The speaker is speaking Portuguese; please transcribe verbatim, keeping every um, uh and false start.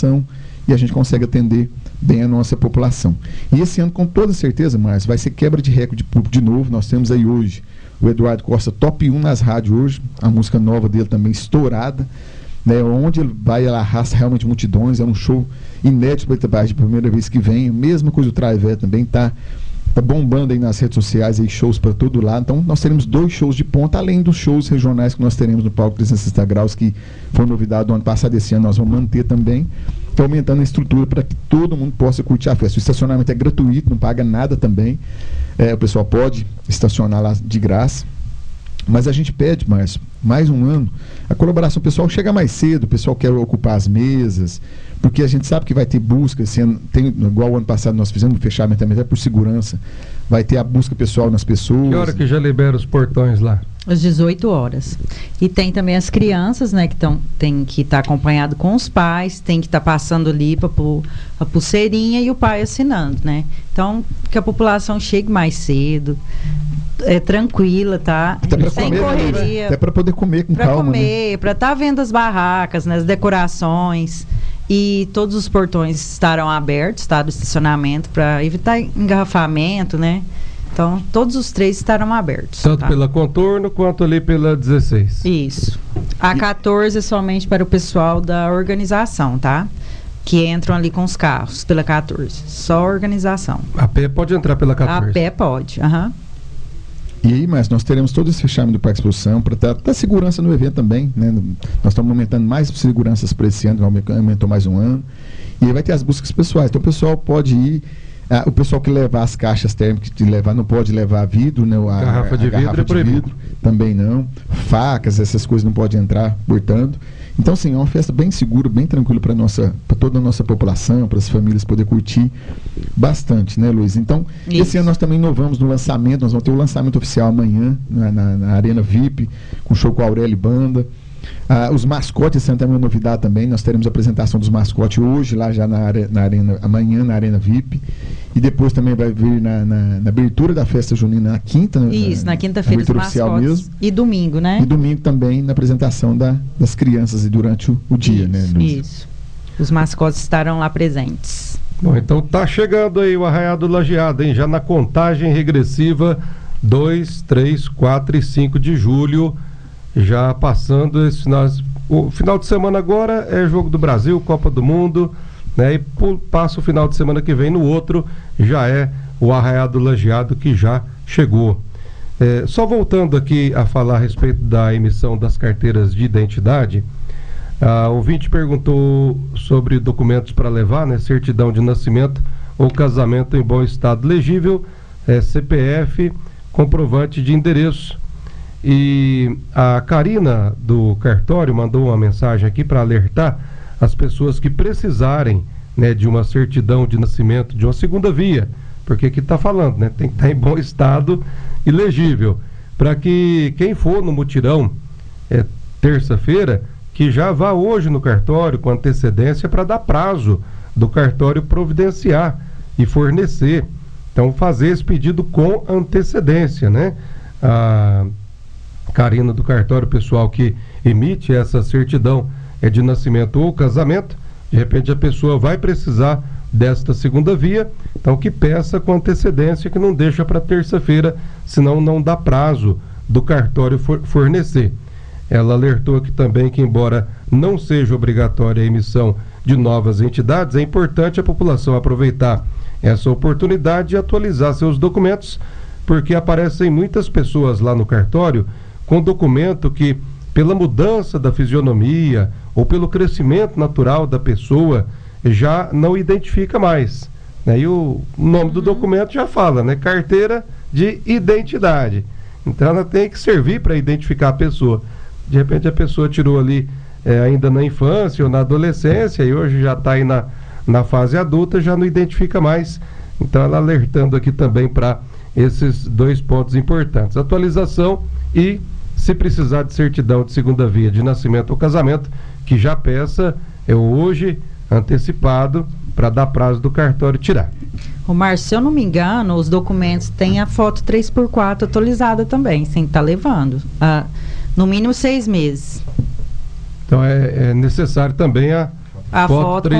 população e a gente consegue atender bem a nossa população. E esse ano, com toda certeza, Márcio, vai ser quebra de recorde de novo. Nós temos aí hoje o Eduardo Costa top um nas rádios hoje, a música nova dele também estourada, né, onde ele vai, ela arrasta realmente multidões, é um show inédito para Itabaiana, de primeira vez que vem. A mesma coisa o Traevé também está tá bombando aí nas redes sociais, aí shows para todo lado. Então nós teremos dois shows de ponta, além dos shows regionais que nós teremos no palco trezentos e sessenta graus, que foi novidade do ano passado. Esse ano nós vamos manter também, tá aumentando a estrutura para que todo mundo possa curtir a festa. O estacionamento é gratuito, não paga nada também, é, o pessoal pode estacionar lá de graça. Mas a gente pede, mais, mais um ano, a colaboração. O pessoal chega mais cedo, o pessoal quer ocupar as mesas, porque a gente sabe que vai ter busca, esse ano, tem, igual o ano passado nós fizemos o fechamento também, até por segurança, vai ter a busca pessoal nas pessoas. Que hora que já libera os portões lá? Às dezoito horas. E tem também as crianças, né, que tão, tem que estar tá acompanhado com os pais, tem que estar tá passando ali para a pulseirinha e o pai assinando, né? Então, que a população chegue mais cedo, é tranquila, tá? Até para sem comer, correria. Né? Até para poder comer com pra calma. Para comer, né? Para estar tá vendo as barracas, né, as decorações. E todos os portões estarão abertos, tá? Do estacionamento, para evitar engarrafamento, né? Então, todos os três estarão abertos. Tanto tá? pela Contorno quanto ali pela dezesseis. Isso. A quatorze é somente para o pessoal da organização, tá? Que entram ali com os carros pela quatorze. Só organização. A pé pode entrar pela quatorze? A pé pode, aham. Uhum. E aí, mas nós teremos todo esse fechamento do Parque Exposição para ter, ter segurança no evento também, né? Nós estamos aumentando mais seguranças para esse ano, aumentou mais um ano. E aí vai ter as buscas pessoais. Então o pessoal pode ir. Ah, o pessoal que levar as caixas térmicas, que levar, não pode levar vidro, né? A, garrafa de, a vidro, garrafa é de vidro também não. Facas, essas coisas não podem entrar, portanto. Então, sim, é uma festa bem segura, bem tranquila para nossa, para toda a nossa população, para as famílias poder curtir bastante, né, Luiz? Então, Isso. esse ano nós também inovamos no lançamento. Nós vamos ter o lançamento oficial amanhã na, na, na Arena V I P, com show com a Aurélio e Banda. Ah, os mascotes, esse ano também é uma novidade também. Nós teremos a apresentação dos mascotes hoje, lá já na, are, na arena, amanhã na Arena V I P. E depois também vai vir na, na, na abertura da festa junina, na quinta. Isso, na, na quinta-feira, os mascotes. Mesmo. E domingo, né? E domingo também na apresentação da, das crianças e durante o, o dia, isso, né, Luiz? Isso. Os mascotes estarão lá presentes. Bom, então tá chegando aí o Arraiado Lajeado, hein? Já na contagem regressiva dois, três, quatro e cinco de julho. Já passando esse final, o final de semana agora é Jogo do Brasil, Copa do Mundo, né? E passa o final de semana que vem, no outro já é o Arraiado Lajeado, que já chegou. É, só voltando aqui a falar a respeito da emissão das carteiras de identidade, a ouvinte perguntou sobre documentos para levar, né? Certidão de nascimento ou casamento em bom estado legível, é, C P F, comprovante de endereço. E a Karina do cartório mandou uma mensagem aqui para alertar as pessoas que precisarem, né, de uma certidão de nascimento, de uma segunda via, porque aqui está falando, né, tem que estar em bom estado e legível, para que quem for no mutirão é, terça-feira, que já vá hoje no cartório com antecedência para dar prazo do cartório providenciar e fornecer. Então fazer esse pedido com antecedência, né? A Karina do cartório, pessoal que emite essa certidão é de nascimento ou casamento, de repente a pessoa vai precisar desta segunda via, então que peça com antecedência, que não deixa para terça-feira, senão não dá prazo do cartório for- fornecer. Ela alertou aqui também que, embora não seja obrigatória a emissão de novas entidades, é importante a população aproveitar essa oportunidade e atualizar seus documentos, porque aparecem muitas pessoas lá no cartório com documento que, pela mudança da fisionomia ou pelo crescimento natural da pessoa, já não identifica mais, né? E o nome do documento já fala, né? Carteira de identidade. Então ela tem que servir para identificar a pessoa. De repente a pessoa tirou ali é, ainda na infância ou na adolescência e hoje já está aí na, na fase adulta, já não identifica mais. Então ela alertando aqui também para esses dois pontos importantes: atualização e, se precisar de certidão de segunda via de nascimento ou casamento, que já peça é hoje antecipado para dar prazo do cartório tirar. Omar, se eu não me engano, os documentos têm a foto três por quatro atualizada também, sem estar levando. Ah, no mínimo seis meses. Então é, é necessário também a, a foto, foto